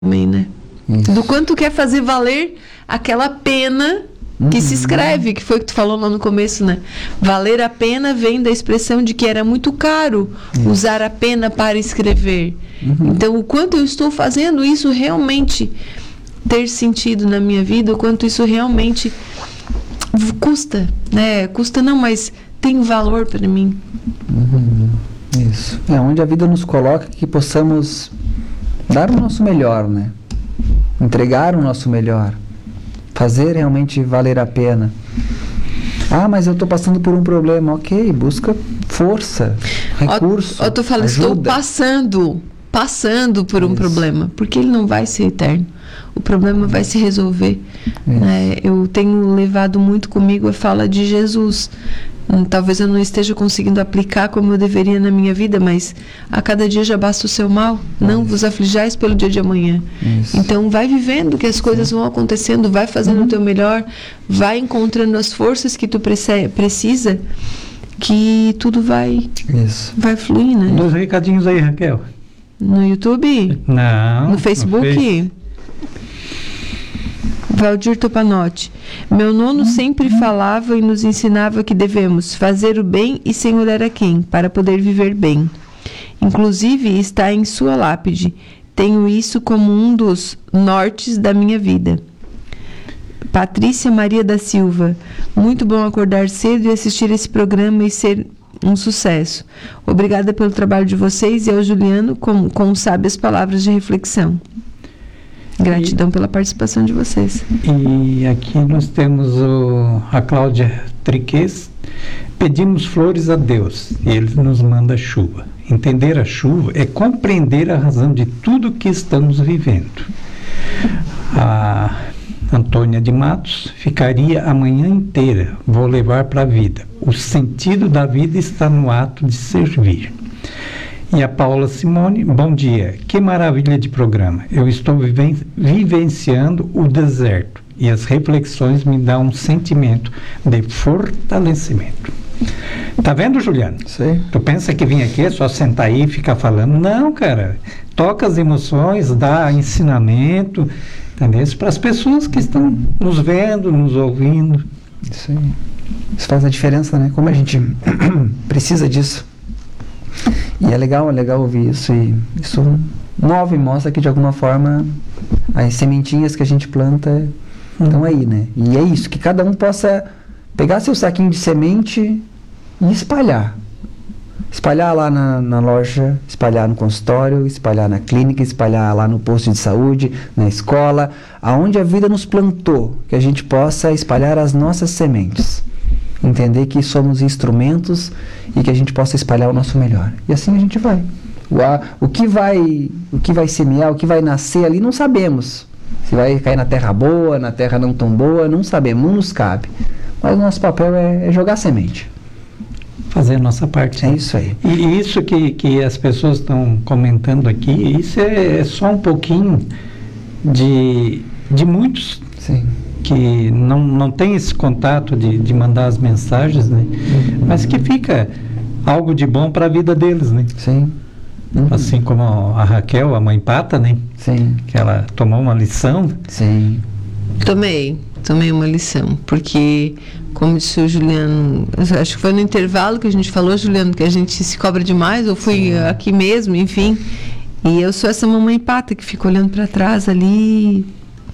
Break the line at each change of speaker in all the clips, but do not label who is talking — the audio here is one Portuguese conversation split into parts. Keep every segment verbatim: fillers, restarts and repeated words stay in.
também, né?
Isso.
Do quanto quer fazer valer aquela pena que
Uhum.
se escreve, que foi o que tu falou lá no começo, né? Valer a pena vem da expressão de que era muito caro
Isso.
usar a pena para escrever.
Uhum.
Então, o quanto eu estou fazendo isso realmente ter sentido na minha vida, o quanto isso realmente custa, né? Custa não, mas tem valor para mim.
Uhum. Isso. É onde a vida nos coloca que possamos dar o nosso melhor, né? Entregar o nosso melhor. Fazer realmente valer a pena. Ah, mas eu estou passando por um problema. Ok, busca força, recurso,
Ó, ó, tu fala,
ajuda.
estou passando, passando por um
Isso.
problema, porque ele não vai ser eterno. O problema vai se resolver. Né? Eu tenho levado muito comigo a fala de Jesus. Hum, Talvez eu não esteja conseguindo aplicar como eu deveria na minha vida, mas a cada dia já basta o seu mal. Não vos aflijais pelo dia de amanhã.
Isso.
Então, vai vivendo que as coisas vão acontecendo, vai fazendo
Uhum.
o teu melhor, vai encontrando as forças que tu prece- precisa, que tudo vai,
Isso.
vai fluir, né?
Dois recadinhos aí, Raquel.
No YouTube?
Não.
No Facebook?
Face.
Valdir Topanotti. Meu nono sempre falava e nos ensinava que devemos fazer o bem e sem olhar a quem, para poder viver bem. Inclusive está em sua lápide. Tenho isso como um dos nortes da minha vida. Patrícia Maria da Silva. Muito bom acordar cedo e assistir esse programa e ser um sucesso. Obrigada pelo trabalho de vocês e ao Juliano com, com sábias palavras de reflexão. Gratidão pela participação de vocês.
E aqui nós temos o, a Cláudia Triques. Pedimos flores a Deus e Ele nos manda chuva. Entender a chuva é compreender a razão de tudo que estamos vivendo. A Antônia de Matos ficaria a manhã inteira. Vou levar para a vida. O sentido da vida está no ato de servir. E a Paula Simone, bom dia, que maravilha de programa. Eu estou viven vivenciando o deserto e as reflexões me dão um sentimento de fortalecimento. Tá vendo, Juliano?
Sei.
Tu pensa que vim aqui é só sentar aí e ficar falando? Não, cara. Toca as emoções, dá ensinamento, entendeu? Para as pessoas que estão nos vendo, nos ouvindo.
Isso aí. Isso faz a diferença, né? Como a gente precisa disso. E é legal, é legal ouvir isso. E isso move, mostra que de alguma forma as sementinhas que a gente planta estão aí, né? E é isso, que cada um possa pegar seu saquinho de semente e espalhar. Espalhar lá na, na loja, espalhar no consultório, espalhar na clínica, espalhar lá no posto de saúde, na escola, aonde a vida nos plantou, que a gente possa espalhar as nossas sementes. Entender que somos instrumentos e que a gente possa espalhar o nosso melhor. E assim a gente vai. O, a, o, que vai o que vai semear, o que vai nascer ali, não sabemos. Se vai cair na terra boa, na terra não tão boa, não sabemos, não nos cabe. Mas o nosso papel é, é jogar semente.
Fazer a nossa parte.
É isso aí.
E isso que, que as pessoas estão comentando aqui, isso é, é só um pouquinho de, de muitos
Sim.
que não, não tem esse contato de, de mandar as mensagens, né? Uhum. Mas que fica algo de bom para a vida deles, né?
Sim. Uhum.
Assim como a Raquel, a mãe Pata, né?
Sim.
Que ela tomou uma lição.
Sim.
Tomei, tomei uma lição, porque, como disse o Juliano, acho que foi no intervalo que a gente falou, Juliano, que a gente se cobra demais, ou foi Sim. aqui mesmo, enfim. E eu sou essa mamãe Pata que fica olhando para trás ali.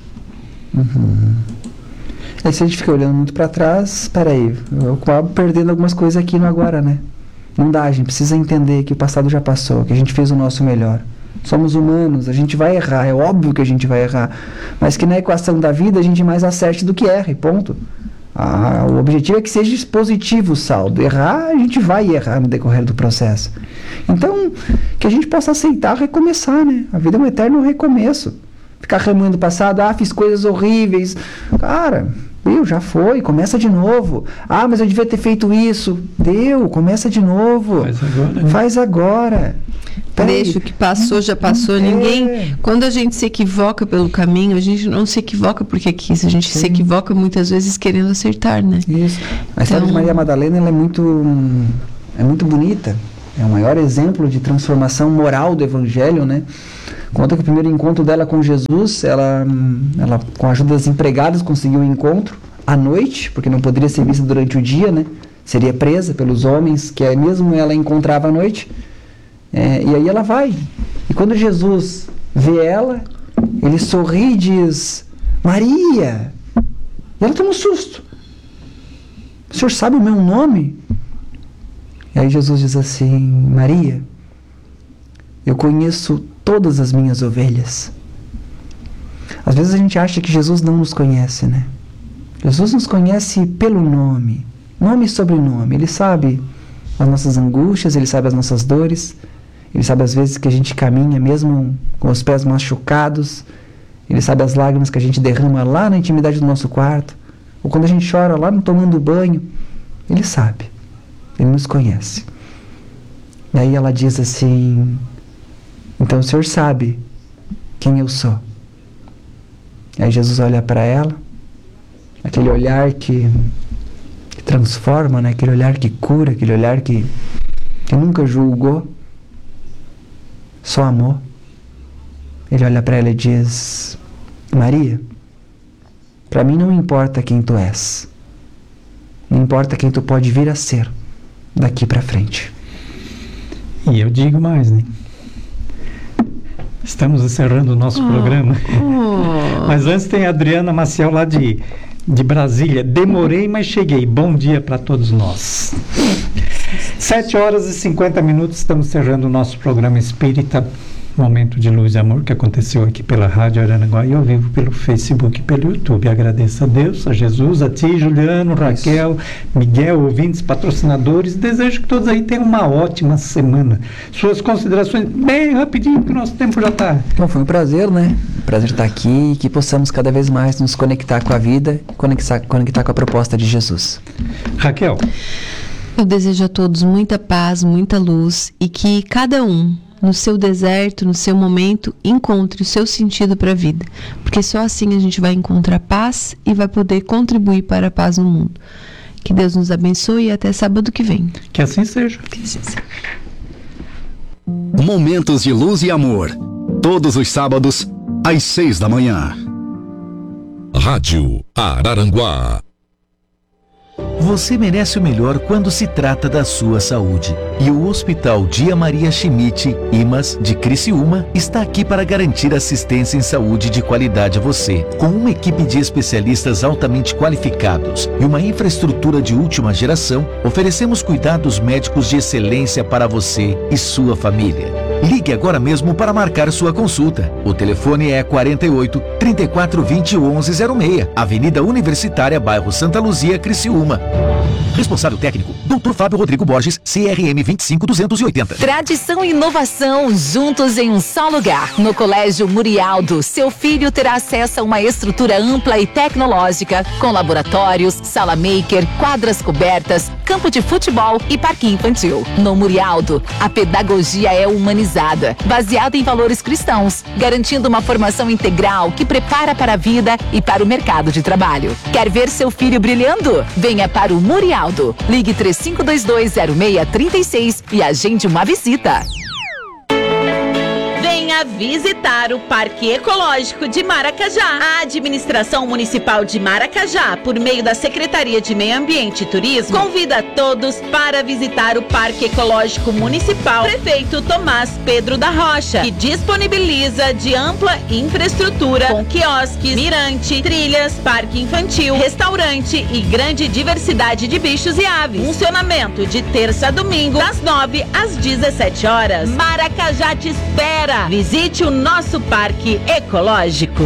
Uhum. Aí se a gente fica olhando muito para trás, peraí, eu acabo perdendo algumas coisas aqui no agora, né? Não dá, a gente precisa entender que o passado já passou, que a gente fez o nosso melhor. Somos humanos, a gente vai errar, é óbvio que a gente vai errar, mas que na equação da vida a gente mais acerte do que erre, ponto. Ah, o objetivo é que seja positivo o saldo. Errar, a gente vai errar no decorrer do processo. Então, que a gente possa aceitar recomeçar, né? A vida é um eterno recomeço. Ficar remando o passado, ah, fiz coisas horríveis. Cara, deu, já foi, começa de novo. Ah, mas eu devia ter feito isso. Deu, começa de novo.
Faz agora. Né?
Faz agora.
Deixa o que passou, já passou.
É.
Ninguém. Quando a gente se equivoca pelo caminho, a gente não se equivoca porque quis. A gente Sim. se equivoca muitas vezes querendo acertar, né?
Isso. A história
então...
de Maria Madalena ela é muito, é muito bonita. É o maior exemplo de transformação moral do Evangelho, né? Conta que o primeiro encontro dela com Jesus, ela, ela com a ajuda das empregadas conseguiu um encontro à noite, porque não poderia ser vista durante o dia, né? Seria presa pelos homens, que mesmo ela encontrava à noite. É, e aí ela vai. E quando Jesus vê ela, ele sorri e diz: Maria! E ela toma um susto. O senhor sabe o meu nome? E aí Jesus diz assim: Maria, eu conheço todas as minhas ovelhas. Às vezes a gente acha que Jesus não nos conhece, né? Jesus nos conhece pelo nome, nome e sobrenome. Ele sabe as nossas angústias, Ele sabe as nossas dores, Ele sabe as vezes que a gente caminha mesmo com os pés machucados, Ele sabe as lágrimas que a gente derrama lá na intimidade do nosso quarto, ou quando a gente chora lá no tomando banho. Ele sabe, Ele nos conhece. E aí ela diz assim: então o Senhor sabe quem eu sou. Aí Jesus olha para ela, aquele olhar que, que transforma, né? Aquele olhar que cura, aquele olhar que, que nunca julgou, só amou. Ele olha para ela e diz: Maria, para mim não importa quem tu és, não importa quem tu pode vir a ser daqui para frente.
E eu digo mais, né? Estamos encerrando o nosso oh, programa. Oh. Mas antes tem a Adriana Maciel lá de, de Brasília. Demorei, mas cheguei. Bom dia para todos nós. Sete horas e cinquenta minutos, estamos encerrando o nosso programa Espírita, Momento de Luz e Amor, que aconteceu aqui pela Rádio Araranguá e ao vivo pelo Facebook e pelo YouTube. Agradeço a Deus, a Jesus, a ti, Juliano, Raquel, Miguel, ouvintes, patrocinadores. Desejo que todos aí tenham uma ótima semana. Suas considerações, bem rapidinho, que o nosso tempo já está.
Bom, foi um prazer, né? Prazer estar aqui e que possamos cada vez mais nos conectar com a vida, conectar, conectar com a proposta de Jesus.
Raquel.
Eu desejo a todos muita paz, muita luz e que cada um, no seu deserto, no seu momento, encontre o seu sentido para a vida. Porque só assim a gente vai encontrar paz e vai poder contribuir para a paz no mundo. Que Deus nos abençoe e até sábado que vem.
Que assim seja.
Que assim seja.
Momentos de Luz e Amor. Todos os sábados, às seis da manhã.
Rádio Araranguá.
Você merece o melhor quando se trata da sua saúde. E o Hospital Dia Maria Schmidt, I M A S, de Criciúma, está aqui para garantir assistência em saúde de qualidade a você. Com uma equipe de especialistas altamente qualificados e uma infraestrutura de última geração, oferecemos cuidados médicos de excelência para você e sua família. Ligue agora mesmo para marcar sua consulta. O telefone é quarenta e oito, trinta e quatro, vinte, onze zero seis, Avenida Universitária, bairro Santa Luzia, Criciúma. Responsável técnico, doutor Fábio Rodrigo Borges, C R M vinte e cinco, duzentos e oitenta.
Tradição e inovação juntos em um só lugar. No Colégio Murialdo, seu filho terá acesso a uma estrutura ampla e tecnológica, com laboratórios, sala maker, quadras cobertas, campo de futebol e parque infantil. No Murialdo, a pedagogia é humanizada, baseada em valores cristãos, garantindo uma formação integral que prepara para a vida e para o mercado de trabalho. Quer ver seu filho brilhando? Venha para o Murialdo. Ligue três cinco dois dois, zero seis três seis e agende uma visita.
Venha visitar o Parque Ecológico de Maracajá. A Administração Municipal de Maracajá, por meio da Secretaria de Meio Ambiente e Turismo, convida todos para visitar o Parque Ecológico Municipal Prefeito Tomás Pedro da Rocha, que disponibiliza de ampla infraestrutura com quiosques, mirante, trilhas, parque infantil, restaurante e grande diversidade de bichos e aves. Funcionamento de terça a domingo, das nove às dezessete horas. Maracajá te espera! Visite o nosso parque ecológico.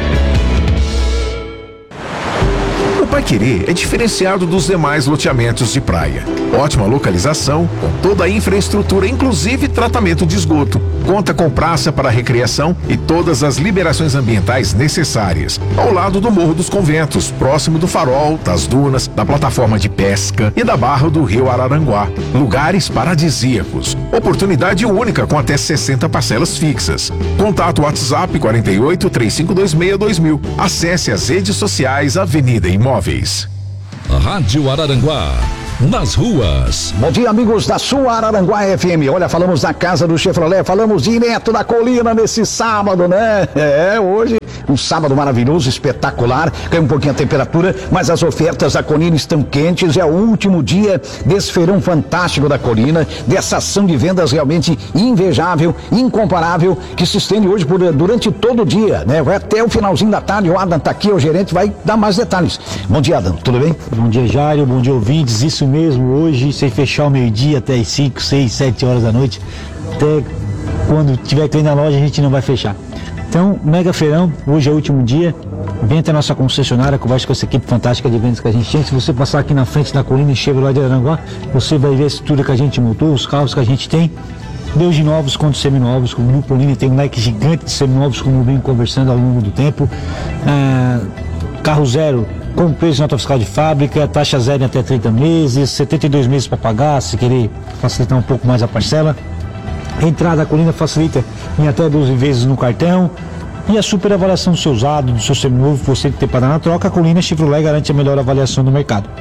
O Paiquerê é diferenciado dos demais loteamentos de praia. Ótima localização, com toda a infraestrutura, inclusive tratamento de esgoto. Conta com praça para recreação e todas as liberações ambientais necessárias. Ao lado do Morro dos Conventos, próximo do farol, das dunas, da plataforma de pesca e da barra do rio Araranguá. Lugares paradisíacos. Oportunidade única com até sessenta parcelas fixas. Contato WhatsApp quarenta e oito, três cinco dois seis, dois mil. Acesse as redes sociais Avenida Imóveis. Rádio Araranguá
nas ruas.
Bom dia, amigos da sua Araranguá F M. Olha, falamos da casa do Chevrolet, falamos direto da colina nesse sábado, né? É, hoje um sábado maravilhoso, espetacular, caiu um pouquinho a temperatura, mas as ofertas da Colina estão quentes, é o último dia desse feirão fantástico da Colina, dessa ação de vendas realmente invejável, incomparável, que se estende hoje por, durante todo o dia, né? Vai até o finalzinho da tarde, o Adam tá aqui, o gerente vai dar mais detalhes. Bom dia, Adam, tudo bem?
Bom dia, Jairo, bom dia, ouvintes, isso mesmo, hoje, sem fechar o meio-dia até as cinco, seis, sete horas da noite, até quando tiver cliente na loja a gente não vai fechar. Então, mega feirão, hoje é o último dia, vem até a nossa concessionária, conversa com essa equipe fantástica de vendas que a gente tem. Se você passar aqui na frente da Colina Chevrolet de Araranguá, você vai ver a estrutura que a gente montou, os carros que a gente tem, desde novos quanto seminovos. O Grupo Colina tem um leque gigante de seminovos, como eu venho conversando ao longo do tempo. Ah, carro zero, com preço de nota fiscal de fábrica, taxa zero em até trinta meses, setenta e dois meses para pagar, se querer facilitar um pouco mais a parcela. A entrada da Colina facilita em até doze vezes no cartão. E a super avaliação do seu usado, do seu seminovo, que você tem que ter para dar na troca, a Colina Chevrolet garante a melhor avaliação do mercado.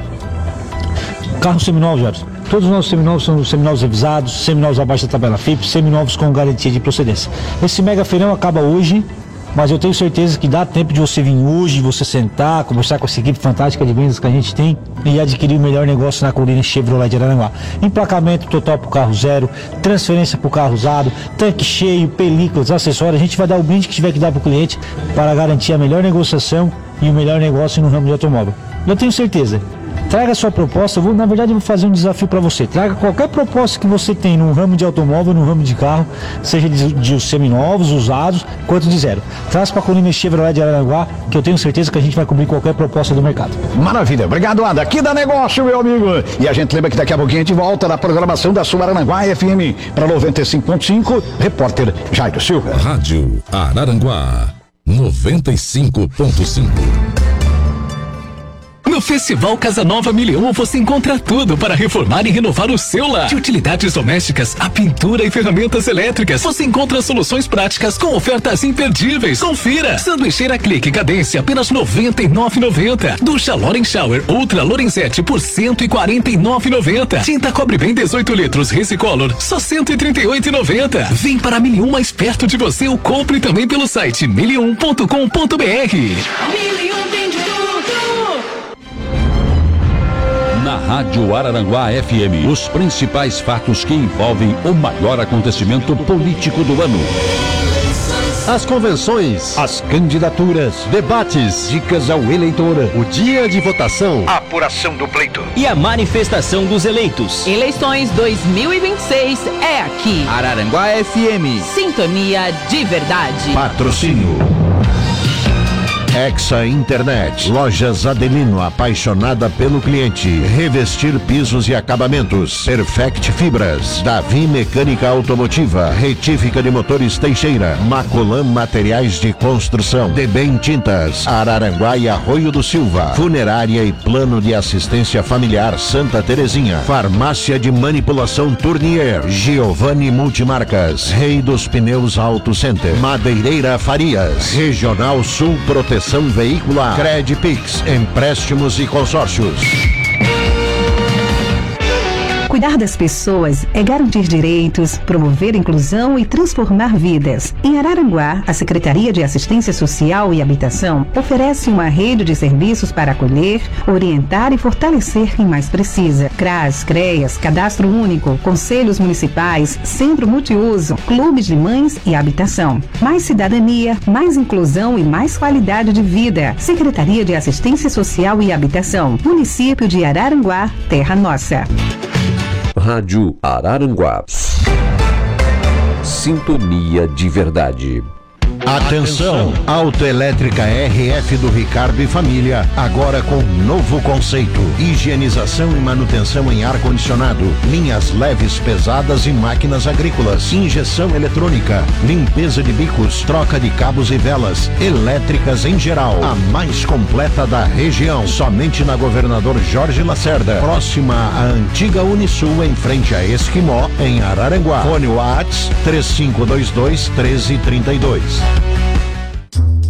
Carros seminovos, Jorge. Todos os nossos seminovos são seminovos revisados, seminovos abaixo da tabela F I P, seminovos com garantia de procedência. Esse mega feirão acaba hoje, mas eu tenho certeza que dá tempo de você vir hoje, você sentar, conversar com essa equipe fantástica de vendas que a gente tem e adquirir o melhor negócio na Colina Chevrolet de Araranguá. Emplacamento total para o carro zero, transferência para o carro usado, tanque cheio, películas, acessórios. A gente vai dar o brinde que tiver que dar para o cliente para garantir a melhor negociação e o melhor negócio no ramo de automóvel. Eu tenho certeza. Traga a sua proposta. Eu vou, na verdade, eu vou fazer um desafio para você. Traga qualquer proposta que você tem no ramo de automóvel, no ramo de carro, seja de, de seminovos, usados, quanto de zero. Traz para a Colina Chevrolet de Araranguá, que eu tenho certeza que a gente vai cobrir qualquer proposta do mercado.
Maravilha. Obrigado, Ada. Aqui dá negócio, meu amigo. E a gente lembra que daqui a pouquinho a gente volta na programação da sua Araranguá F M para noventa e cinco ponto cinco. Repórter Jairo Silva.
Rádio Araranguá noventa e cinco ponto cinco.
No Festival Casa Nova Milhão você encontra tudo para reformar e renovar o seu lar. De utilidades domésticas a pintura e ferramentas elétricas, você encontra soluções práticas com ofertas imperdíveis. Confira! Sanduicheira Clique Cadência apenas noventa e nove reais e noventa centavos. Ducha Loren Shower Ultra Lorenzetti por cento e quarenta e nove reais e noventa centavos. Tinta Cobre Bem dezoito litros Recicolor só cento e trinta e oito reais e noventa centavos. Vem para Milhão mais perto de você ou compre também pelo site milhão ponto com ponto br.
Na Rádio Araranguá F M, os principais fatos que envolvem o maior acontecimento político do ano.
As convenções, as candidaturas, debates, dicas ao eleitor, o dia de votação,
a apuração do pleito
e a manifestação dos eleitos.
Eleições dois mil e vinte e seis é aqui.
Araranguá F M.
Sintonia de verdade.
Patrocínio Exa Internet, Lojas Adelino, apaixonada pelo cliente. Revestir pisos e acabamentos. Perfect Fibras, Davi Mecânica Automotiva, Retífica de Motores Teixeira, Macolan Materiais de Construção, Debem Tintas, Araranguá e Arroio do Silva, Funerária e Plano de Assistência Familiar Santa Terezinha, Farmácia de Manipulação Tournier, Giovanni Multimarcas, Rei dos Pneus Auto Center, Madeireira Farias, Regional Sul Proteção Veicular, Credpix, empréstimos e consórcios.
Cuidar das pessoas é garantir direitos, promover inclusão e transformar vidas. Em Araranguá, a Secretaria de Assistência Social e Habitação oferece uma rede de serviços para acolher, orientar e fortalecer quem mais precisa. C R A S, CREAS, Cadastro Único, Conselhos Municipais, Centro Multiuso, Clubes de Mães e Habitação. Mais cidadania, mais inclusão e mais qualidade de vida. Secretaria de Assistência Social e Habitação. Município de Araranguá, Terra Nossa.
Rádio Araranguá. Sintonia de verdade.
Atenção! Autoelétrica R F do Ricardo e Família, agora com novo conceito: higienização e manutenção em ar-condicionado, linhas leves, pesadas e máquinas agrícolas, injeção eletrônica, limpeza de bicos, troca de cabos e velas, elétricas em geral, a mais completa da região, somente na Governador Jorge Lacerda, próxima à antiga Unisul, em frente a Esquimó, em Araranguá. Fone WhatsApp três cinco dois dois, um três três dois.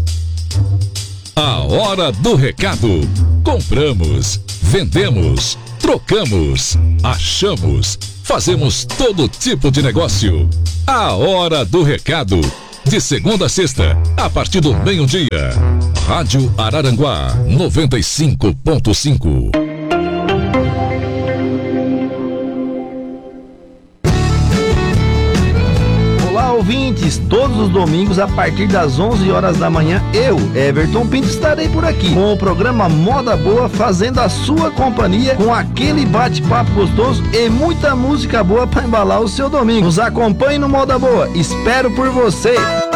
A hora do recado. Compramos, vendemos,
trocamos, achamos, fazemos todo tipo de negócio. A Hora do Recado. De segunda a sexta, a partir do meio-dia. Rádio Araranguá, noventa e cinco ponto cinco.
Olá, ouvintes, todos os domingos a partir das onze horas da manhã, eu, Everton Pinto, estarei por aqui com o programa Moda Boa, fazendo a sua companhia com aquele bate-papo gostoso e muita música boa para embalar o seu domingo. Nos acompanhe no Moda Boa, espero por você.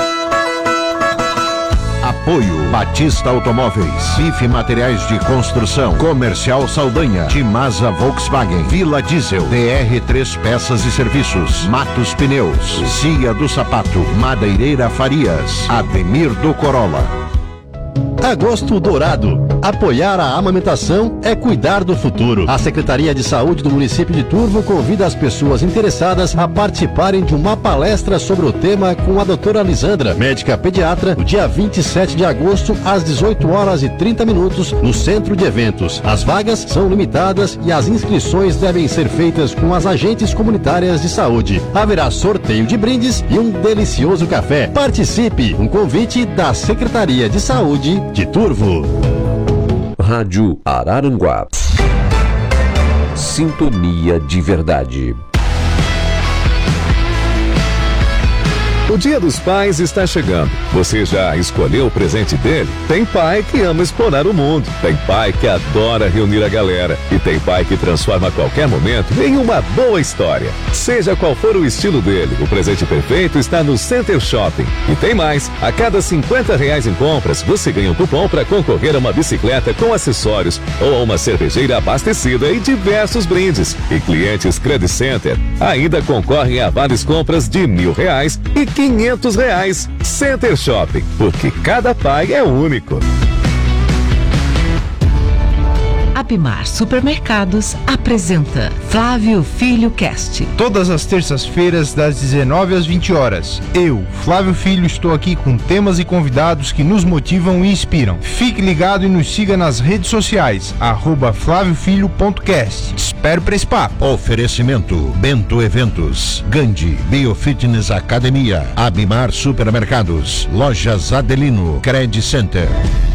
Apoio Batista Automóveis, I F Materiais de Construção, Comercial Saldanha, Timasa Volkswagen, Vila Diesel, D R três Peças e Serviços, Matos Pneus, Cia do Sapato, Madeireira Farias, Ademir do Corolla.
Agosto Dourado. Apoiar a amamentação é cuidar do futuro. A Secretaria de Saúde do município de Turvo convida as pessoas interessadas a participarem de uma palestra sobre o tema com a doutora Lisandra, médica pediatra, no dia vinte e sete de agosto, às dezoito horas e trinta minutos, no Centro de Eventos. As vagas são limitadas e as inscrições devem ser feitas com as agentes comunitárias de saúde. Haverá sorteio de brindes e um delicioso café. Participe! Um convite da Secretaria de Saúde de Turvo.
Rádio Araranguá. Sintonia de verdade.
O Dia dos Pais está chegando. Você já escolheu o presente dele? Tem pai que ama explorar o mundo. Tem pai que adora reunir a galera. E tem pai que transforma qualquer momento em uma boa história. Seja qual for o estilo dele, o presente perfeito está no Center Shopping. E tem mais. A cada cinquenta reais em compras, você ganha um cupom para concorrer a uma bicicleta com acessórios ou a uma cervejeira abastecida e diversos brindes. E clientes Credit Center ainda concorrem a várias compras de mil reais e quinhentos reais. Center Shopping, porque cada pai é único.
Abimar Supermercados apresenta Flávio Filho Cast.
Todas as terças-feiras, das dezenove às vinte horas. Eu, Flávio Filho, estou aqui com temas e convidados que nos motivam e inspiram. Fique ligado e nos siga nas redes sociais, arroba flávio filho ponto cast. Espero para esse papo.
Oferecimento Bento Eventos, Gandhi Biofitness Academia, Abimar Supermercados, Lojas Adelino, Credit Center.